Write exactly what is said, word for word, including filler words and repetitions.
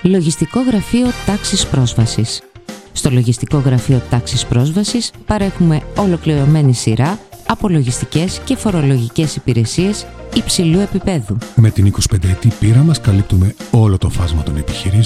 Λογιστικό Γραφείο Τάξης Πρόσβασης. Στο Λογιστικό Γραφείο Τάξης Πρόσβασης παρέχουμε ολοκληρωμένη σειρά από λογιστικές και φορολογικές υπηρεσίες υψηλού επίπεδου. Με την εικοσιπενταετή πείρα μας καλύπτουμε όλο το φάσμα των επιχειρήσεων